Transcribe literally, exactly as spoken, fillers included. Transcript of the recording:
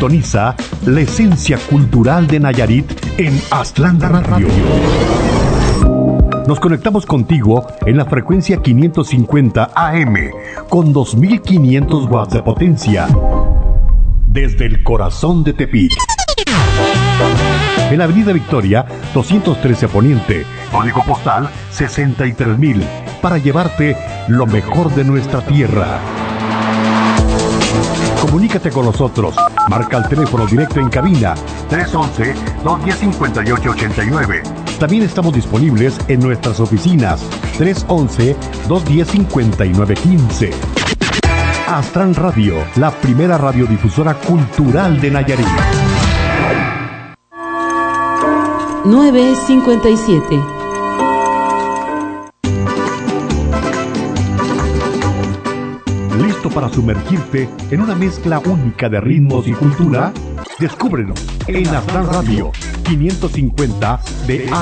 Sintoniza la esencia cultural de Nayarit en Aztlán Radio. Nos conectamos contigo en la frecuencia quinientos cincuenta A M con dos mil quinientos watts de potencia desde el corazón de Tepic. En la Avenida Victoria, doscientos trece Poniente, código postal sesenta y tres mil, para llevarte lo mejor de nuestra tierra. Comunícate con nosotros. Marca el teléfono directo en cabina tres once, dos diez, cincuenta y ocho ochenta y nueve. También estamos disponibles en nuestras oficinas tres once, dos diez, cincuenta y nueve quince. Aztlán Radio, la primera radiodifusora cultural de Nayarit. nueve cincuenta y siete. ¿Listo para sumergirte en una mezcla única de ritmos y cultura? Descúbrenos en Aztlán Radio quinientos cincuenta de A